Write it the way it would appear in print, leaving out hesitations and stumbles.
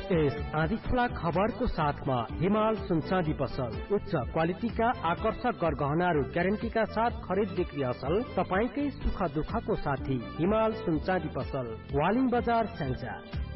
यस आधी खुला खबरको साथमा हिमाल सुनचाँदी पसल उच्च क्वालिटीका आकर्षक गरगहनाहरू ग्यारेन्टीका साथ खरिद बिक्री असल तपाईकै सुख दुःखको साथी हिमाल सुनचाँदी पसल वालिङ बजार स्याङ्जा।